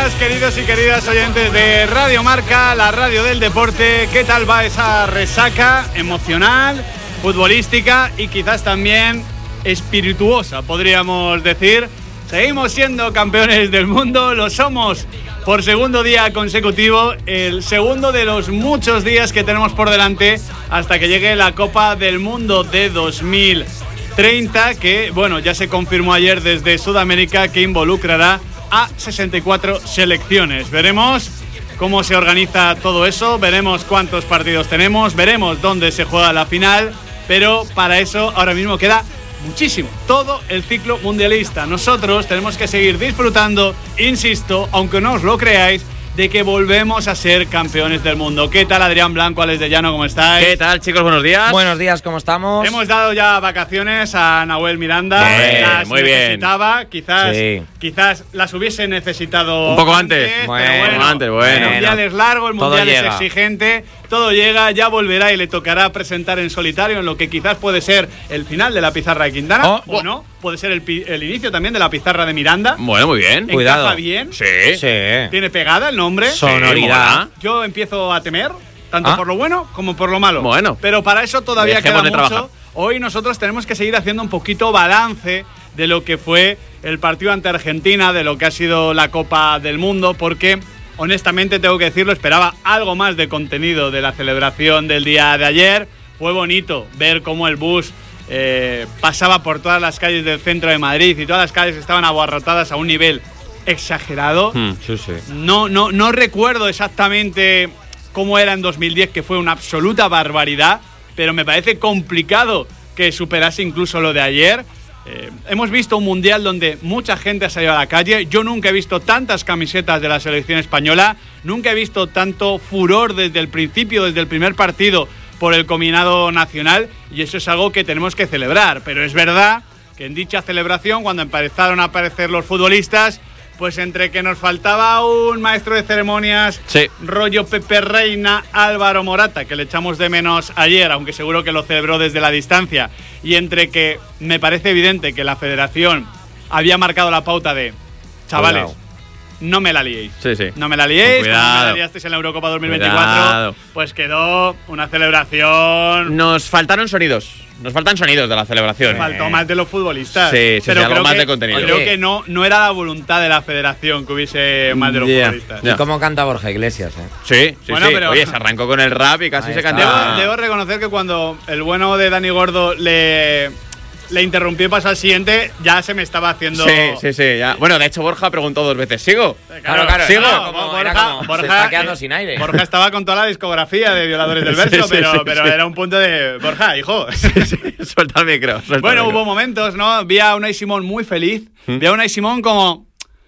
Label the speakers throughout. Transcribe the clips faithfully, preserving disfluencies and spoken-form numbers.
Speaker 1: días, queridos y queridas oyentes de Radio Marca, la radio del deporte. ¿Qué tal va esa resaca emocional, futbolística y quizás también espirituosa, podríamos decir? Seguimos siendo campeones del mundo, lo somos por segundo día consecutivo, el segundo de los muchos días que tenemos por delante hasta que llegue la Copa del Mundo de dos mil treinta, que bueno, ya se confirmó ayer desde Sudamérica que involucrará a sesenta y cuatro selecciones. Veremos cómo se organiza todo eso, veremos cuántos partidos tenemos, veremos dónde se juega la final, pero para eso ahora mismo queda muchísimo, todo el ciclo mundialista. Nosotros tenemos que seguir disfrutando, insisto, aunque no os lo creáis, de que volvemos a ser campeones del mundo. ¿Qué tal, Adrián Blanco, Alex de Llano? ¿Cómo estáis?
Speaker 2: ¿Qué tal, chicos? Buenos días.
Speaker 3: Buenos días, ¿cómo estamos?
Speaker 1: Hemos dado ya vacaciones a Nahuel Miranda.
Speaker 2: Bien,
Speaker 1: las
Speaker 2: muy bien.
Speaker 1: necesitaba, quizás,
Speaker 2: Sí.
Speaker 1: quizás las hubiese necesitado
Speaker 2: Un poco antes.
Speaker 1: pero
Speaker 3: Bueno,
Speaker 1: bueno,
Speaker 2: antes, bueno.
Speaker 1: El mundial es largo, el
Speaker 3: Todo
Speaker 1: mundial es
Speaker 3: llega.
Speaker 1: exigente, todo llega, ya volverá y le tocará presentar en solitario en lo que quizás puede ser el final de la pizarra de Quintana,
Speaker 3: Oh,
Speaker 1: o no, puede ser el, pi- el inicio también de la pizarra de Miranda.
Speaker 2: Bueno, muy bien.
Speaker 1: ¿Encaja
Speaker 3: Cuidado.
Speaker 1: bien?
Speaker 2: Sí.
Speaker 3: Sí.
Speaker 1: ¿Tiene pegada el nombre?
Speaker 3: Sonoridad.
Speaker 2: mola.
Speaker 1: Yo empiezo a temer, tanto
Speaker 3: Ah.
Speaker 1: por lo bueno como por lo malo.
Speaker 2: Bueno.
Speaker 1: Pero para eso todavía queda
Speaker 2: Dejémosle
Speaker 1: mucho.
Speaker 2: trabajar.
Speaker 1: Hoy nosotros tenemos que seguir haciendo un poquito balance de lo que fue el partido ante Argentina, de lo que ha sido la Copa del Mundo, porque honestamente tengo que decirlo, esperaba algo más de contenido de la celebración del día de ayer. Fue bonito ver cómo el bus eh, pasaba por todas las calles del centro de Madrid y todas las calles estaban abarrotadas a un nivel exagerado.
Speaker 2: Hmm.
Speaker 3: Sí, sí.
Speaker 1: No, no, no recuerdo exactamente cómo era en dos mil diez, que fue una absoluta barbaridad, pero me parece complicado que superase incluso lo de ayer. Eh, hemos visto un mundial donde mucha gente ha salido a la calle. Yo nunca he visto tantas camisetas de la selección española, nunca he visto tanto furor desde el principio, desde el primer partido, por el combinado nacional, y eso es algo que tenemos que celebrar. Pero es verdad que en dicha celebración, cuando empezaron a aparecer los futbolistas, pues entre que nos faltaba un maestro de ceremonias,
Speaker 2: Sí.
Speaker 1: rollo Pepe Reina, Álvaro Morata, que le echamos de menos ayer, aunque seguro que lo celebró desde la distancia, y entre que me parece evidente que la federación había marcado la pauta de chavales,
Speaker 3: Cuidado.
Speaker 1: no me la liéis.
Speaker 2: Sí, sí.
Speaker 1: No me la liéis, como
Speaker 2: Cuidado.
Speaker 1: me la liasteis en la Eurocopa dos mil veinticuatro,
Speaker 2: Cuidado.
Speaker 1: pues quedó una celebración.
Speaker 2: Nos faltaron sonidos. Nos faltan sonidos de la celebración.
Speaker 1: Faltó más de los futbolistas.
Speaker 2: Sí, sí,
Speaker 1: pero
Speaker 2: sí, algo
Speaker 1: creo
Speaker 2: más
Speaker 1: que,
Speaker 2: de contenido.
Speaker 1: Creo
Speaker 3: Oye.
Speaker 1: que no, no era la voluntad de la federación que hubiese más de los
Speaker 2: Ya,
Speaker 1: futbolistas.
Speaker 2: ya.
Speaker 3: ¿Y cómo canta Borja Iglesias, eh?
Speaker 2: Sí, sí,
Speaker 1: Bueno,
Speaker 2: sí.
Speaker 1: pero-
Speaker 2: Oye, se arrancó con el rap y casi
Speaker 3: Ahí
Speaker 2: se
Speaker 3: está.
Speaker 2: cantaba.
Speaker 1: Debo, debo reconocer que cuando el bueno de Dani Gordo le, le interrumpió y pasó al siguiente, ya se me estaba haciendo.
Speaker 2: Sí, sí, sí. Ya. Bueno, de hecho, Borja preguntó dos veces. ¿Sigo?
Speaker 3: Claro, claro.
Speaker 2: ¿Sigo?
Speaker 3: Era como- era como- se está quedando
Speaker 1: eh,
Speaker 3: sin aire.
Speaker 1: Borja estaba con toda la discografía de Violadores del
Speaker 2: Sí,
Speaker 1: Verso,
Speaker 2: sí,
Speaker 1: pero,
Speaker 2: sí,
Speaker 1: pero
Speaker 2: sí.
Speaker 1: era un punto de. Borja, hijo.
Speaker 2: Suelta el micro. suelta
Speaker 1: Bueno,
Speaker 2: el micro.
Speaker 1: hubo momentos, ¿no? Vi a Unai Simón muy feliz. Vi a Unai Simón como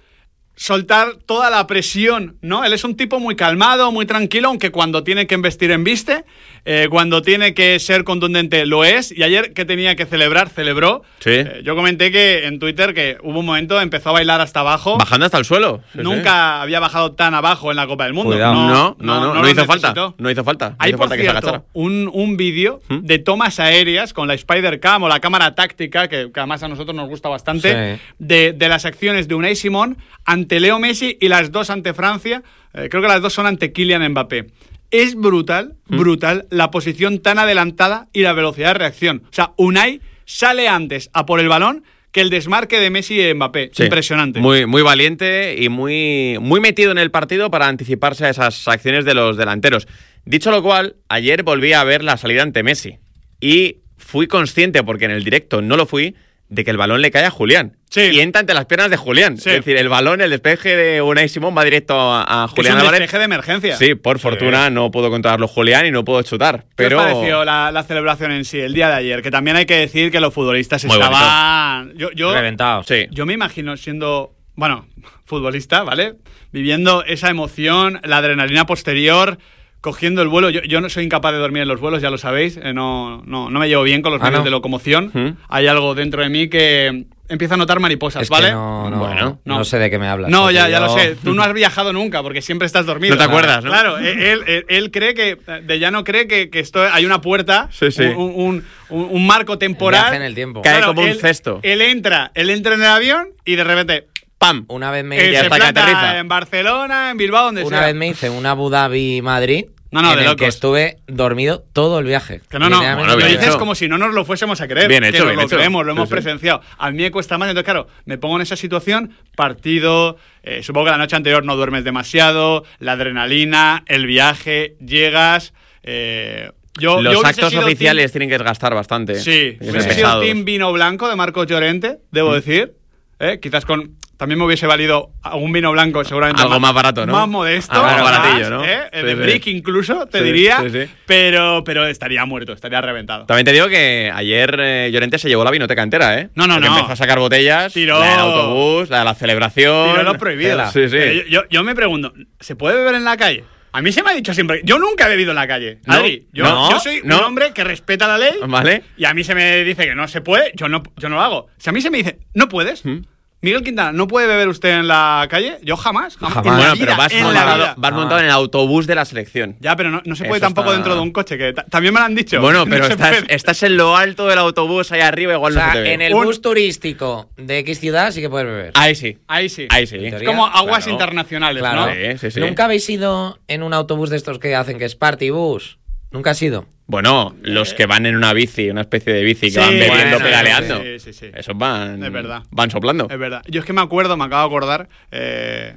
Speaker 1: soltar toda la presión, ¿no? Él es un tipo muy calmado, muy tranquilo, aunque cuando tiene que embestir, embiste. Eh, cuando tiene que ser contundente, lo es. Y ayer que tenía que celebrar, celebró.
Speaker 2: Sí.
Speaker 1: Eh, yo comenté que en Twitter que hubo un momento, empezó a bailar hasta abajo.
Speaker 2: Bajando hasta el suelo. Sí,
Speaker 1: Nunca había bajado tan abajo en la Copa del Mundo.
Speaker 3: Cuidado.
Speaker 2: sí. No, no, no. No,
Speaker 1: lo
Speaker 2: hizo falta.
Speaker 1: necesitó.
Speaker 2: No hizo falta. No
Speaker 1: Hay,
Speaker 2: hizo
Speaker 1: por
Speaker 2: falta que se
Speaker 1: cierto,
Speaker 2: agachara.
Speaker 1: un, un vídeo
Speaker 2: ¿Mm?
Speaker 1: de tomas aéreas con la Spider-Cam o la cámara táctica, que, que además a nosotros nos gusta bastante,
Speaker 3: Sí.
Speaker 1: de, de las acciones de Unai Simón ante Leo Messi y las dos ante Francia. Eh, creo que las dos son ante Kylian Mbappé. Es brutal,
Speaker 2: ¿Mm?
Speaker 1: brutal la posición tan adelantada y la velocidad de reacción. O sea, Unai sale antes a por el balón que el desmarque de Messi y Mbappé.
Speaker 2: Sí.
Speaker 1: Impresionante.
Speaker 2: Muy, muy valiente y muy, muy metido en el partido para anticiparse a esas acciones de los delanteros. Dicho lo cual, ayer volví a ver la salida ante Messi y fui consciente, porque en el directo no lo fui, de que el balón le cae a Julián.
Speaker 1: Sí.
Speaker 2: Y entra ante las piernas de Julián.
Speaker 1: Sí.
Speaker 2: Es decir, el balón, el despeje de Unai Simón va directo a, a
Speaker 1: Que es
Speaker 2: Julián
Speaker 1: un
Speaker 2: Álvarez.
Speaker 1: despeje de emergencia.
Speaker 2: Sí, por fortuna no puedo controlarlo Julián y no puedo chutar.
Speaker 1: ¿Qué
Speaker 2: Pero
Speaker 1: os pareció la, la celebración en sí, el día de ayer? Que también hay que decir que los futbolistas
Speaker 2: Muy
Speaker 1: estaban... Yo, yo,
Speaker 3: Reventados.
Speaker 2: sí.
Speaker 1: yo me imagino siendo, bueno, futbolista, ¿vale? Viviendo esa emoción, la adrenalina posterior, cogiendo el vuelo. Yo, yo no soy incapaz de dormir en los vuelos, ya lo sabéis. Eh, no, no, no me llevo bien con los
Speaker 3: Ah,
Speaker 1: medios
Speaker 3: ¿no?
Speaker 1: de locomoción.
Speaker 2: ¿Mm?
Speaker 1: Hay algo dentro de mí que empieza a notar mariposas,
Speaker 3: Es
Speaker 1: ¿vale?
Speaker 3: que no, no,
Speaker 2: Bueno,
Speaker 3: no.
Speaker 1: no.
Speaker 3: sé de qué me hablas.
Speaker 1: No,
Speaker 3: porque
Speaker 1: ya, ya
Speaker 3: yo-
Speaker 1: lo sé. Tú no has viajado nunca porque siempre estás dormido.
Speaker 2: No te acuerdas, ¿no?
Speaker 1: Claro, él, él, él cree que, de ya no cree que, que esto hay una puerta,
Speaker 2: Sí, sí.
Speaker 1: Un, un, un, un marco temporal.
Speaker 3: Viaje en el tiempo.
Speaker 2: Cae como un
Speaker 1: él-
Speaker 2: cesto.
Speaker 1: Él entra, él entra en el avión y de repente
Speaker 2: ¡pam!
Speaker 3: Una vez me
Speaker 1: Eh,
Speaker 3: hice,
Speaker 1: se
Speaker 2: hasta que
Speaker 1: planta
Speaker 2: aterriza.
Speaker 1: en Barcelona, en Bilbao, donde
Speaker 3: una
Speaker 1: sea.
Speaker 3: vez me hice un Abu Dhabi Madrid.
Speaker 1: No, no,
Speaker 3: en
Speaker 1: de
Speaker 3: el
Speaker 1: locos.
Speaker 3: que estuve dormido todo el viaje.
Speaker 1: Que no, no,
Speaker 3: Literalmente
Speaker 2: bueno,
Speaker 1: lo
Speaker 2: bien
Speaker 3: todo el
Speaker 1: dices
Speaker 2: hecho.
Speaker 1: como si no nos lo fuésemos a creer.
Speaker 2: Bien
Speaker 1: que
Speaker 2: hecho,
Speaker 1: nos
Speaker 2: bien
Speaker 1: lo
Speaker 2: hecho.
Speaker 1: creemos, lo
Speaker 2: Sí,
Speaker 1: hemos
Speaker 2: sí.
Speaker 1: presenciado. A mí me cuesta más, entonces claro, me pongo en esa situación, partido, eh, supongo que la noche anterior no duermes demasiado, la adrenalina, el viaje, llegas... Eh, yo,
Speaker 2: Los
Speaker 1: yo hubiese
Speaker 2: actos
Speaker 1: sido
Speaker 2: oficiales tienen que desgastar bastante.
Speaker 1: Team, sí,
Speaker 2: Tienen que
Speaker 1: hubiese
Speaker 2: ser
Speaker 1: sido
Speaker 2: pesados.
Speaker 1: team vino blanco de Marcos Llorente, debo decir. Eh, quizás con... También me hubiese valido algún vino blanco, seguramente.
Speaker 2: Algo más barato, ¿no?
Speaker 1: Más modesto.
Speaker 2: Ah, claro,
Speaker 1: más,
Speaker 2: baratillo, ¿no?
Speaker 1: ¿eh?
Speaker 2: Sí,
Speaker 1: de
Speaker 2: sí.
Speaker 1: brick incluso, te
Speaker 2: Sí,
Speaker 1: diría.
Speaker 2: sí, sí.
Speaker 1: Pero, pero estaría muerto, estaría reventado.
Speaker 2: También te digo que ayer eh, Llorente se llevó la vinoteca entera, ¿eh?
Speaker 1: No, no,
Speaker 2: Porque
Speaker 1: no.
Speaker 2: empezó a sacar botellas,
Speaker 1: Tiró-
Speaker 2: la del autobús, la de la celebración.
Speaker 1: Tiró lo prohibido.
Speaker 3: Tela.
Speaker 2: Sí, sí.
Speaker 1: Pero Yo, yo me pregunto, ¿se puede beber en la calle? A mí se me ha dicho siempre, yo nunca he bebido en la calle.
Speaker 2: No,
Speaker 1: Adri, yo,
Speaker 2: no,
Speaker 1: yo soy
Speaker 2: no.
Speaker 1: un hombre que respeta la ley.
Speaker 2: ¿Vale?
Speaker 1: Y a mí se me dice que no se puede, yo no, yo no lo hago. Si a mí se me dice, no puedes,
Speaker 2: ¿Mm?
Speaker 1: Miguel Quintana, ¿no puede beber usted en la calle? Yo jamás, jamás.
Speaker 3: Jamás.
Speaker 1: En la
Speaker 2: Bueno,
Speaker 1: vida,
Speaker 2: pero vas
Speaker 1: en la
Speaker 2: montado,
Speaker 1: vida.
Speaker 2: vas
Speaker 3: Ah.
Speaker 2: montado en el autobús de la selección.
Speaker 1: Ya, pero no, no se puede
Speaker 2: Eso
Speaker 1: tampoco
Speaker 2: está-
Speaker 1: dentro de un coche, que ta- también me lo han dicho.
Speaker 2: Bueno,
Speaker 1: No
Speaker 2: pero
Speaker 1: se
Speaker 2: estás,
Speaker 1: puede.
Speaker 2: estás en lo alto del autobús, ahí arriba,
Speaker 3: O
Speaker 2: igual no
Speaker 3: sea,
Speaker 2: se te ve.
Speaker 3: en el
Speaker 1: Un-
Speaker 3: bus turístico de X ciudad sí que puedes beber.
Speaker 2: Ahí sí.
Speaker 1: Ahí sí.
Speaker 2: Ahí sí.
Speaker 3: En
Speaker 1: Es
Speaker 3: teoría,
Speaker 1: como aguas
Speaker 2: claro.
Speaker 1: internacionales,
Speaker 3: Claro.
Speaker 1: ¿no?
Speaker 2: Sí, sí, sí.
Speaker 3: ¿Nunca habéis ido en un autobús de estos que hacen que es party bus? ¿Nunca has ido?
Speaker 2: Bueno, los que van en una bici, una especie de bici que
Speaker 1: Sí,
Speaker 2: van bebiendo,
Speaker 3: bueno,
Speaker 2: pedaleando.
Speaker 1: sí, sí, sí.
Speaker 2: Esos van.
Speaker 1: Es verdad.
Speaker 2: Van soplando.
Speaker 1: Es verdad. Yo es que me acuerdo, me acabo de acordar. Eh,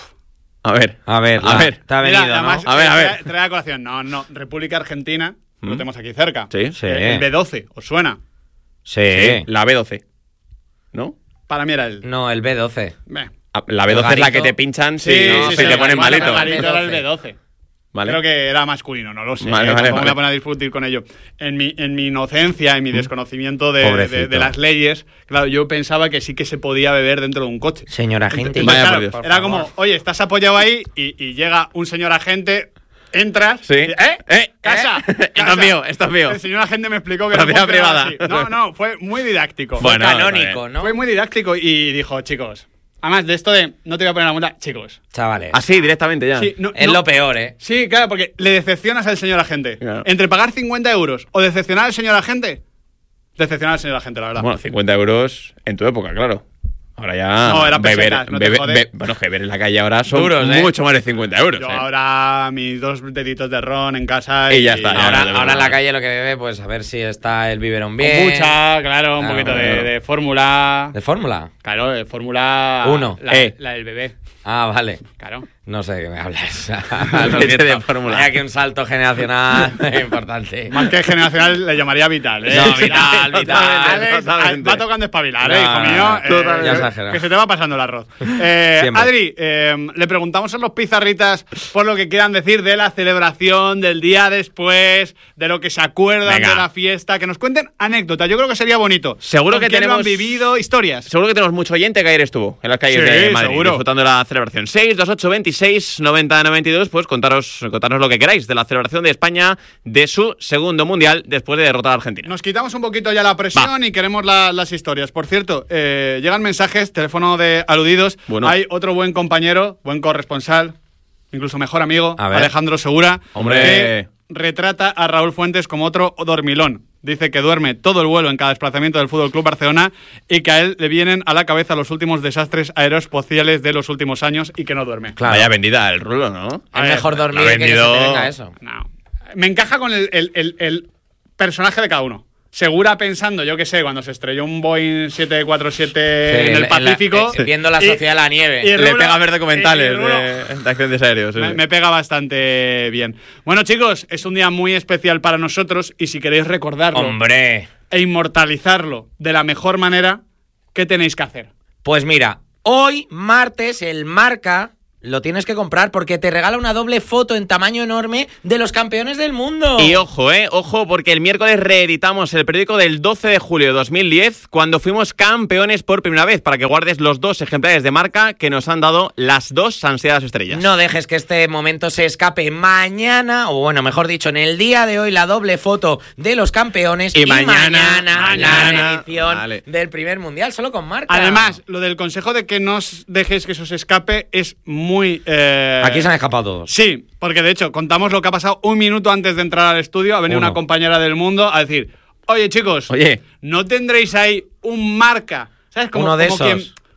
Speaker 2: A ver.
Speaker 3: A ver,
Speaker 2: A
Speaker 3: la-
Speaker 2: ver.
Speaker 3: te ha
Speaker 1: mira,
Speaker 3: venido,
Speaker 1: además,
Speaker 3: ¿no?
Speaker 2: A ver, a ver.
Speaker 1: Trae, trae a colación. No, no. República Argentina, lo
Speaker 2: ¿Mm?
Speaker 1: tenemos aquí cerca.
Speaker 2: Sí.
Speaker 3: Sí.
Speaker 1: Eh, El B doce, ¿os suena?
Speaker 3: Sí.
Speaker 2: Sí, la B doce. ¿No?
Speaker 1: Para mí era el.
Speaker 3: No, el B doce.
Speaker 1: Meh.
Speaker 2: Ah, La B doce es la
Speaker 3: garito.
Speaker 2: que te pinchan si,
Speaker 1: Sí,
Speaker 2: no,
Speaker 1: sí,
Speaker 2: si
Speaker 1: sí,
Speaker 2: te ponen
Speaker 1: igual,
Speaker 2: malito.
Speaker 1: el garito era el
Speaker 3: B
Speaker 1: B
Speaker 3: doce.
Speaker 1: doce.
Speaker 2: ¿Vale?
Speaker 1: Creo que era masculino, no lo sé.
Speaker 2: Vale,
Speaker 1: eh,
Speaker 2: vale,
Speaker 1: tampoco me voy
Speaker 2: vale.
Speaker 1: a poner a discutir con ello. En mi, en mi inocencia y mi desconocimiento de, de,
Speaker 3: Pobrecito.
Speaker 1: de las leyes, claro, yo pensaba que sí que se podía beber dentro de un coche.
Speaker 3: Señor agente.
Speaker 1: Entonces,
Speaker 2: Vaya
Speaker 1: claro,
Speaker 2: por Dios.
Speaker 3: por
Speaker 1: era
Speaker 3: favor.
Speaker 1: como, oye, estás apoyado ahí y, y llega un señor agente, entras.
Speaker 2: Sí.
Speaker 1: y- ¿Eh?
Speaker 2: ¿Eh?
Speaker 1: ¡Casa!
Speaker 2: ¿Eh? Esto
Speaker 1: casa.
Speaker 2: es mío, esto es mío.
Speaker 1: El señor agente me explicó que
Speaker 2: Propiedad
Speaker 1: no funcionaba
Speaker 2: privada.
Speaker 1: así. No, no, fue muy didáctico.
Speaker 2: Bueno,
Speaker 3: Fue canónico, ¿no?
Speaker 1: Fue muy didáctico y dijo, chicos, además de esto de no te voy a poner la multa, chicos.
Speaker 3: Chavales.
Speaker 2: Así, directamente ya.
Speaker 1: Sí, no-
Speaker 3: es
Speaker 1: no-
Speaker 3: lo peor, ¿eh?
Speaker 1: Sí, claro, porque le decepcionas al señor agente.
Speaker 2: Claro.
Speaker 1: Entre pagar cincuenta euros o decepcionar al señor agente, decepcionar al señor agente, la verdad.
Speaker 2: Bueno, cincuenta euros en tu época, claro. Ahora ya.
Speaker 1: No, era
Speaker 2: beber,
Speaker 1: pesetas, no te
Speaker 2: beber-
Speaker 1: jodes.
Speaker 2: be- bueno, que beber en la calle ahora son
Speaker 3: Duros, ¿eh?
Speaker 2: mucho más de cincuenta euros.
Speaker 1: Yo
Speaker 2: ¿eh?
Speaker 1: ahora mis dos deditos de ron en casa
Speaker 2: Y ya está, ya
Speaker 3: Ahora,
Speaker 2: no te
Speaker 3: ahora en la
Speaker 2: preocupes.
Speaker 3: calle lo que bebe, pues a ver si está el biberón bien.
Speaker 1: Mucha, claro, un
Speaker 3: Claro,
Speaker 1: poquito de,
Speaker 2: claro.
Speaker 1: de fórmula.
Speaker 3: ¿De fórmula?
Speaker 1: Claro, de fórmula.
Speaker 3: Uno.
Speaker 1: La,
Speaker 2: Eh.
Speaker 1: la del bebé.
Speaker 3: Ah, vale.
Speaker 1: Claro.
Speaker 3: No sé de qué me hablas.
Speaker 2: Leche
Speaker 3: Lo siento.
Speaker 2: de fórmula.
Speaker 3: Hay aquí un salto generacional importante.
Speaker 1: Más que generacional le llamaría vital, ¿eh?
Speaker 3: No, vital, vital.
Speaker 1: Alex,
Speaker 2: Totalmente.
Speaker 1: va tocando espabilar,
Speaker 3: No,
Speaker 1: ¿eh, hijo mío? Eh,
Speaker 2: totalmente.
Speaker 3: Ya exagera.
Speaker 1: que se te va pasando el arroz. Eh,
Speaker 3: Siempre.
Speaker 1: Adri, eh, le preguntamos a los pizarritas por lo que quieran decir de la celebración, del día después, de lo que se acuerdan
Speaker 2: Venga.
Speaker 1: de la fiesta, que nos cuenten anécdotas. Yo creo que sería bonito.
Speaker 2: Seguro
Speaker 1: ¿Con
Speaker 2: que
Speaker 1: quién lo han
Speaker 2: tenemos-
Speaker 1: vivido, historias.
Speaker 2: Seguro que tenemos mucho oyente que ayer estuvo en las calles
Speaker 1: Sí,
Speaker 2: de Madrid
Speaker 1: seguro.
Speaker 2: disfrutando de la celebración. seis dos ocho veintiséis noventa noventa y dos, pues contaros, contaros lo que queráis de la celebración de España de su segundo mundial después de derrotar a Argentina.
Speaker 1: Nos quitamos un poquito ya la presión
Speaker 2: Va.
Speaker 1: y queremos la- las historias. Por cierto, eh, llegan mensajes, teléfono de aludidos.
Speaker 2: Bueno.
Speaker 1: Hay otro buen compañero, buen corresponsal, incluso mejor amigo,
Speaker 3: A ver.
Speaker 1: Alejandro Segura,
Speaker 2: Hombre.
Speaker 1: que retrata a Raúl Fuentes como otro dormilón. Dice que duerme todo el vuelo en cada desplazamiento del Fútbol Club Barcelona y que a él le vienen a la cabeza los últimos desastres aeroespaciales de los últimos años y que no duerme.
Speaker 3: Claro.
Speaker 2: Vaya vendida el rulo, ¿no?
Speaker 1: A
Speaker 3: Es
Speaker 1: ver,
Speaker 3: mejor dormir
Speaker 2: lo ha
Speaker 3: que, que se te
Speaker 2: vendido-
Speaker 3: venga eso.
Speaker 1: No. Me encaja con el, el- el- el personaje de cada uno. Segura pensando, yo qué sé, cuando se estrelló un Boeing siete cuatro siete
Speaker 3: Sí,
Speaker 1: en el
Speaker 3: la-
Speaker 1: Pacífico.
Speaker 3: eh, viendo la
Speaker 1: y-
Speaker 3: sociedad de la nieve.
Speaker 1: y
Speaker 2: Le
Speaker 1: Rulo-
Speaker 2: pega a ver
Speaker 1: y-
Speaker 2: documentales
Speaker 1: y Rulo-
Speaker 2: de, de accidentes aéreos. sí,
Speaker 1: me,
Speaker 2: sí.
Speaker 1: me pega bastante bien. Bueno, chicos, es un día muy especial para nosotros y si queréis recordarlo
Speaker 3: Hombre.
Speaker 1: e inmortalizarlo de la mejor manera, ¿qué tenéis que hacer?
Speaker 3: Pues mira, hoy, martes, el Marca lo tienes que comprar porque te regala una doble foto en tamaño enorme de los campeones del mundo.
Speaker 2: Y ojo, eh, ojo, porque el miércoles reeditamos el periódico del doce de julio de dos mil diez, cuando fuimos campeones por primera vez, para que guardes los dos ejemplares de Marca que nos han dado las dos ansiadas estrellas.
Speaker 3: No dejes que este momento se escape. Mañana, o bueno, mejor dicho, en el día de hoy, la doble foto de los campeones.
Speaker 2: Y mañana,
Speaker 3: la
Speaker 2: mañana,
Speaker 3: reedición
Speaker 2: vale.
Speaker 3: del primer mundial, solo con Marca.
Speaker 1: Además, lo del consejo de que no os dejéis que eso se escape es muy... eh,
Speaker 3: Aquí se han escapado todos.
Speaker 1: Sí, porque de hecho contamos lo que ha pasado un minuto antes de entrar al estudio. Ha venido
Speaker 3: Uno.
Speaker 1: una compañera del mundo a decir, oye chicos,
Speaker 2: Oye.
Speaker 1: ¿no tendréis ahí un Marca? ¿Sabes? Como,
Speaker 3: Uno de
Speaker 1: como
Speaker 3: esos.
Speaker 1: Quien,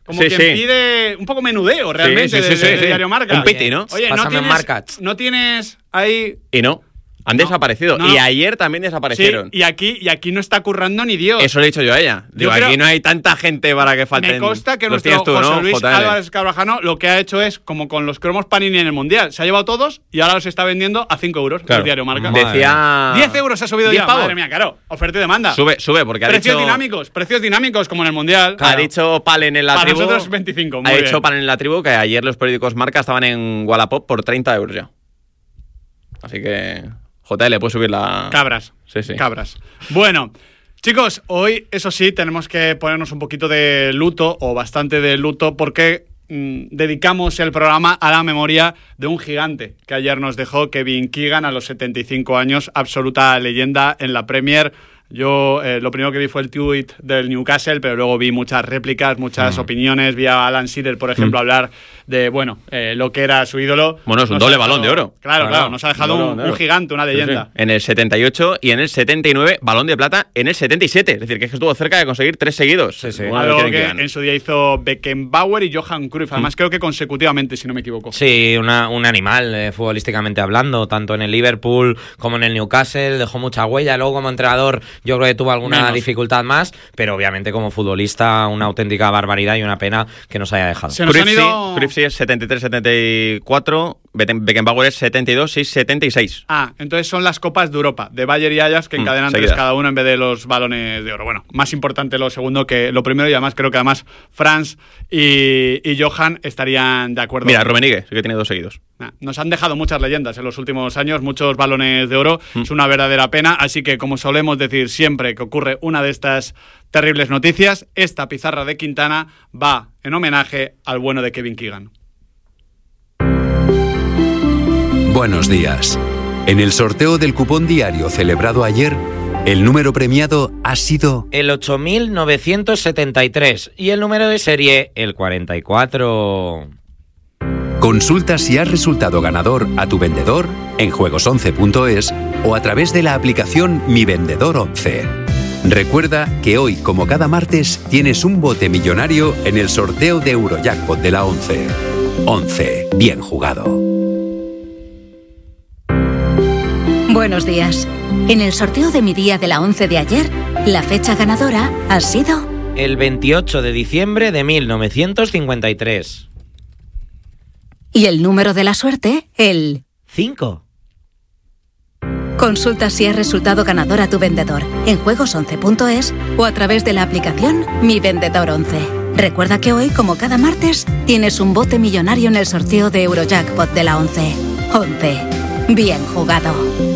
Speaker 1: como
Speaker 2: Sí,
Speaker 1: quien
Speaker 2: sí.
Speaker 1: pide un poco menudeo realmente
Speaker 2: Sí, sí,
Speaker 1: de,
Speaker 2: sí,
Speaker 1: de-
Speaker 2: sí,
Speaker 1: de
Speaker 2: sí.
Speaker 1: Diario Marca.
Speaker 2: Un piti, ¿no?
Speaker 1: Oye, no
Speaker 3: Pásame
Speaker 1: tienes,
Speaker 3: Marcats.
Speaker 1: no tienes ahí...
Speaker 2: Y no, han
Speaker 1: No.
Speaker 2: desaparecido.
Speaker 1: No, no.
Speaker 2: Y ayer también
Speaker 1: Sí,
Speaker 2: desaparecieron.
Speaker 1: y aquí, y aquí no está currando ni Dios.
Speaker 2: Eso le he dicho yo a ella. Digo,
Speaker 1: creo-
Speaker 2: aquí no hay tanta gente para que falten.
Speaker 1: Me consta que
Speaker 2: Los
Speaker 1: nuestro
Speaker 2: tienes tú,
Speaker 1: José
Speaker 2: ¿no?
Speaker 1: Luis
Speaker 2: J L?
Speaker 1: Álvarez Carvajano lo que ha hecho es, como con los cromos Panini en el Mundial, se ha llevado todos y ahora los está vendiendo a cinco euros
Speaker 2: Claro.
Speaker 1: el Diario Marca.
Speaker 3: Madre
Speaker 2: Decía.
Speaker 1: diez euros ha subido
Speaker 2: diez
Speaker 1: ya,
Speaker 2: pavos.
Speaker 1: madre mía, claro. Oferta y demanda.
Speaker 2: Sube, sube, porque ha
Speaker 1: precios
Speaker 2: dicho.
Speaker 1: dinámicos, precios dinámicos como en el Mundial.
Speaker 2: Ha dicho Palen en la
Speaker 1: Para
Speaker 2: tribu.
Speaker 1: nosotros veinticinco, muy
Speaker 2: Ha
Speaker 1: bien.
Speaker 2: dicho Palen en la tribu que ayer los periódicos Marca estaban en Wallapop por treinta euros ya. Así que. J L, puedes subir la.
Speaker 1: Cabras.
Speaker 2: Sí, sí.
Speaker 1: Cabras. Bueno, chicos, hoy, eso sí, tenemos que ponernos un poquito de luto, o bastante de luto, porque mm, dedicamos el programa a la memoria de un gigante que ayer nos dejó, Kevin Keegan, a los setenta y cinco años, absoluta leyenda en la Premier. Yo eh, lo primero que vi fue el tuit del Newcastle, pero luego vi muchas réplicas, muchas
Speaker 2: Mm.
Speaker 1: opiniones. Vi a Alan Shearer, por ejemplo,
Speaker 2: Mm.
Speaker 1: hablar de, bueno, eh, lo que era su ídolo.
Speaker 2: Bueno, es un
Speaker 1: Nos ha
Speaker 2: doble
Speaker 1: dejado-
Speaker 2: balón de oro.
Speaker 1: Claro, claro,
Speaker 2: Claro,
Speaker 1: nos ha dejado
Speaker 2: un
Speaker 1: un,
Speaker 2: balón de
Speaker 1: un
Speaker 2: oro.
Speaker 1: gigante, una
Speaker 2: Sí, sí.
Speaker 1: leyenda.
Speaker 2: En el setenta y ocho y en el setenta y nueve, balón de plata en el setenta y siete. Es decir, que es que estuvo cerca de conseguir tres seguidos.
Speaker 3: Sí, sí.
Speaker 2: Bueno,
Speaker 1: Algo
Speaker 2: Kevin
Speaker 1: que
Speaker 2: Keegan.
Speaker 1: en su día hizo Beckenbauer y Johan Cruyff. Además, creo que consecutivamente, si no me equivoco.
Speaker 3: Sí, una- un animal eh, futbolísticamente hablando, tanto en el Liverpool como en el Newcastle, dejó mucha huella. Luego como entrenador yo creo que tuvo alguna
Speaker 1: Menos.
Speaker 3: dificultad más, pero obviamente como futbolista una auténtica barbaridad y una pena que nos haya dejado.
Speaker 1: Se nos
Speaker 2: Cruyff
Speaker 1: han ido-
Speaker 2: sí, Cruyff sí es setenta y tres setenta y cuatro, Becken- Beckenbauer es setenta y dos y setenta y seis.
Speaker 1: Ah, entonces son las Copas de Europa, de Bayern y Ajax, que
Speaker 2: Mm,
Speaker 1: encadenan tres
Speaker 2: seguidas.
Speaker 1: cada uno en vez de los balones de oro. Bueno, más importante lo segundo que lo primero, y además creo que además Franz y, y Johan estarían de acuerdo.
Speaker 2: Mira, Rummenigge sí que tiene dos seguidos.
Speaker 1: Nah, Nos han dejado muchas leyendas en los últimos años, muchos balones de oro.
Speaker 2: Mm.
Speaker 1: Es una verdadera pena, así que como solemos decir siempre que ocurre una de estas terribles noticias, esta pizarra de Quintana va en homenaje al bueno de Kevin Keegan.
Speaker 4: Buenos días. En el sorteo del cupón diario celebrado ayer, el número premiado ha sido
Speaker 3: El ocho mil novecientos setenta y tres y el número de serie el cuarenta y cuatro.
Speaker 4: Consulta si has resultado ganador a tu vendedor en juegos once punto es o a través de la aplicación Mi Vendedor once. Recuerda que hoy, como cada martes, tienes un bote millonario en el sorteo de Eurojackpot de la once. once. Bien jugado.
Speaker 5: Buenos días. En el sorteo de mi día de la once de ayer, la fecha ganadora ha sido
Speaker 3: El veintiocho de diciembre de mil novecientos cincuenta y tres.
Speaker 5: y el número de la suerte, el...
Speaker 3: cinco.
Speaker 5: Consulta si has resultado ganador a tu vendedor en juegos once punto es o a través de la aplicación Mi Vendedor once. Recuerda que hoy, como cada martes, tienes un bote millonario en el sorteo de Eurojackpot de la once. once. Bien jugado.